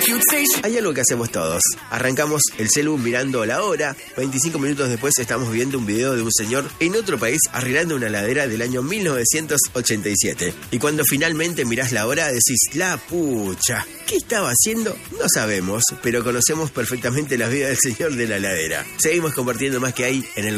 Hay algo que hacemos todos. Arrancamos el celu mirando la hora. 25 minutos después estamos viendo un video de un señor en otro país arreglando una heladera del año 1987. Y cuando finalmente mirás la hora decís, la pucha, ¿qué estaba haciendo? No sabemos, pero conocemos perfectamente la vida del señor de la heladera. Seguimos compartiendo más que hay en el